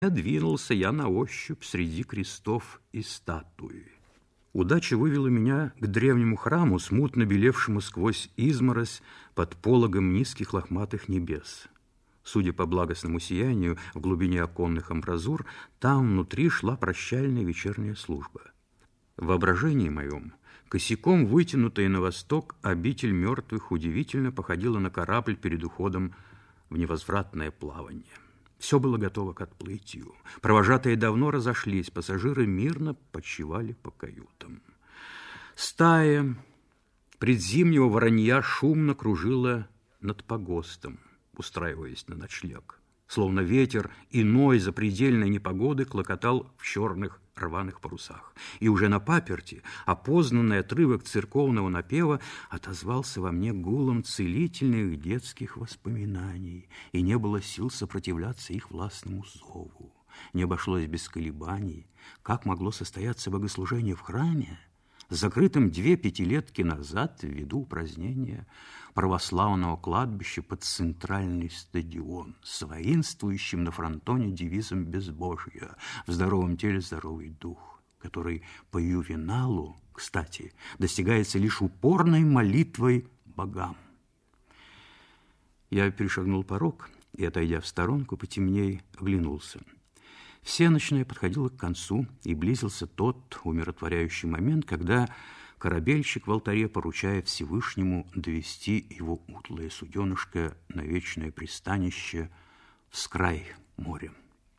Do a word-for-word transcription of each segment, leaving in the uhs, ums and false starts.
Двинулся я на ощупь среди крестов и статуи. Удача вывела меня к древнему храму, смутно белевшему сквозь изморозь под пологом низких лохматых небес. Судя по благостному сиянию в глубине оконных амбразур, там внутри шла прощальная вечерняя служба. В воображении моем косяком вытянутая на восток обитель мертвых удивительно походила на корабль перед уходом в невозвратное плавание. Все было готово к отплытию. Провожатые давно разошлись, пассажиры мирно почивали по каютам. Стая предзимнего воронья шумно кружила над погостом, устраиваясь на ночлег. Словно ветер иной запредельной непогоды клокотал в черных рваных парусах. И уже на паперти опознанный отрывок церковного напева отозвался во мне гулом целительных детских воспоминаний, и не было сил сопротивляться их властному зову. Не обошлось без колебаний. Как могло состояться богослужение в храме, закрытым две пятилетки назад ввиду упразднения православного кладбища под центральный стадион с воинствующим на фронтоне девизом «Безбожья» в здоровом теле здоровый дух, который по ювеналу, кстати, достигается лишь упорной молитвой богам. Я перешагнул порог и, отойдя в сторонку, потемней оглянулся. Всенощное подходило к концу, и близился тот умиротворяющий момент, когда корабельщик в алтаре поручает Всевышнему довести его утлое суденышко на вечное пристанище вскрай морем.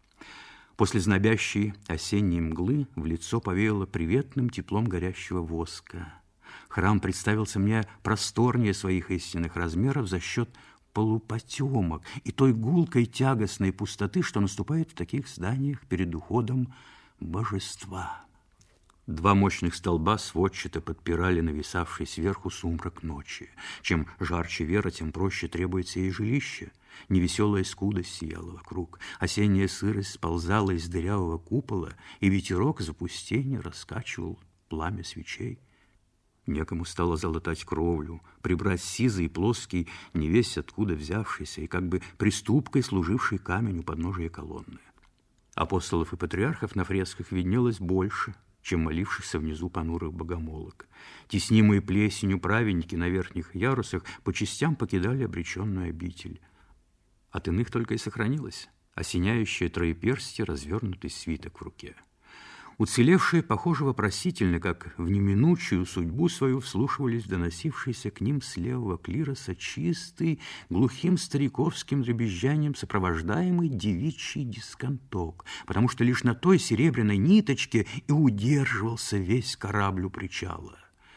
После знобящей осенней мглы в лицо повеяло приветным теплом горящего воска. Храм представился мне просторнее своих истинных размеров за счет полупотемок и той гулкой тягостной пустоты, что наступает в таких зданиях перед уходом божества. Два мощных столба сводчато подпирали нависавший сверху сумрак ночи. Чем жарче вера, тем проще требуется ей жилище. Невеселая скудость сияла вокруг, осенняя сырость сползала из дырявого купола, и ветерок запустения раскачивал пламя свечей. Некому стало залатать кровлю, прибрать сизый, плоский, невесть откуда взявшийся и как бы приступкой служивший камень у подножия колонны. Апостолов и патриархов на фресках виднелось больше, чем молившихся внизу понурых богомолок. Теснимые плесенью праведники на верхних ярусах по частям покидали обреченную обитель. От иных только и сохранилось осеняющее троеперстие, развернутый свиток в руке. Уцелевшие, похоже, вопросительно, как в неминучую судьбу свою, вслушивались в доносившийся к ним с левого клироса чистый, глухим стариковским дребезжанием сопровождаемый девичий дисконток, потому что лишь на той серебряной ниточке и удерживался весь корабль у причала.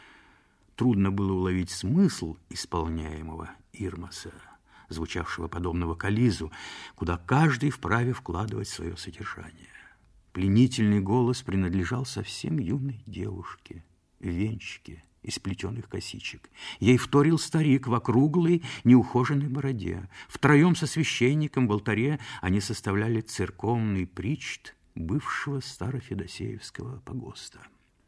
Трудно было уловить смысл исполняемого ирмоса, звучавшего подобного кализу, куда каждый вправе вкладывать свое содержание. Пленительный голос принадлежал совсем юной девушке, венчике из плетеных косичек. Ей вторил старик в округлой, неухоженной бороде. Втроем со священником в алтаре они составляли церковный причт бывшего старофедосеевского погоста.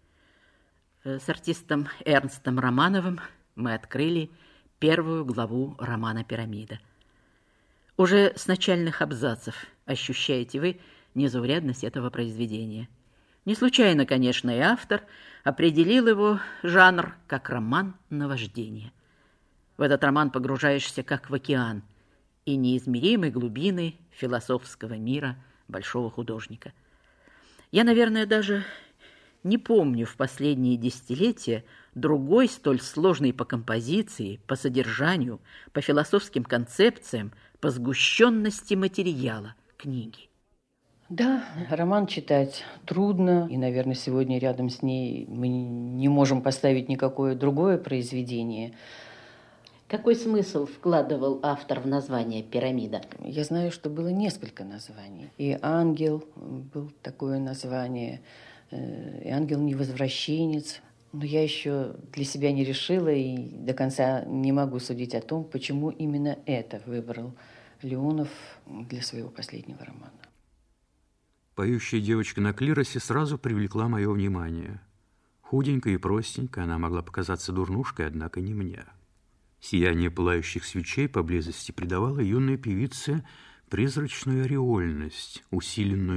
С артистом Эрнстом Романовым мы открыли первую главу романа «Пирамида». Уже с начальных абзацев ощущаете вы незаурядность этого произведения. Не случайно, конечно, и автор определил его жанр как роман наваждения. В этот роман погружаешься как в океан и неизмеримой глубины философского мира большого художника. Я, наверное, даже не помню в последние десятилетия другой столь сложной по композиции, по содержанию, по философским концепциям, по сгущенности материала книги. Да, роман читать трудно, и, наверное, сегодня рядом с ней мы не можем поставить никакое другое произведение. Какой смысл вкладывал автор в название «Пирамида»? Я знаю, что было несколько названий. И «Ангел» был такое название, и «Ангел-невозвращенец». Но я еще для себя не решила и до конца не могу судить о том, почему именно это выбрал Леонов для своего последнего романа. Поющая девочка на клиросе сразу привлекла мое внимание. Худенькая и простенькая, она могла показаться дурнушкой, однако не мне. Сияние пылающих свечей поблизости придавало юной певице призрачную ореольность, усиленную